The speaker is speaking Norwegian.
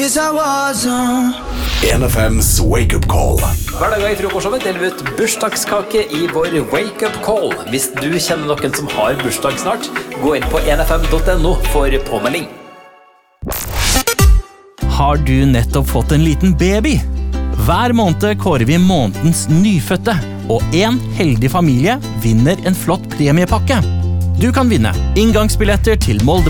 1FM's Wake Up Call. Hver dag I frokostshowet deler vi ut bursdagskake I vår Wake Up Call. Hvis du kjenner noen som har bursdag snart, gå inn på 1fm.no for påmelding. Har du nettopp fått en liten baby? Hver måned kårer vi månedens nyfødte, og en heldig familie vinner en flott premiepakke. Du kan vinne inngangsbilletter til Molde